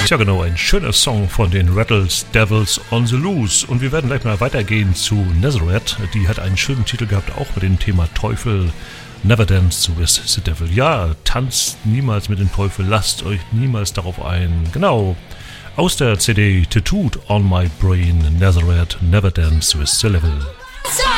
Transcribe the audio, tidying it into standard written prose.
Tja genau, ein schöner Song von den Rattles, Devils on the Loose. Und wir werden gleich mal weitergehen zu Nazareth. Die hat einen schönen Titel gehabt, auch mit dem Thema Teufel. Never Dance with the Devil. Ja, tanzt niemals mit dem Teufel, lasst euch niemals darauf ein. Genau, aus der CD Tattooed on My Brain, Nazareth, Never Dance with the Devil.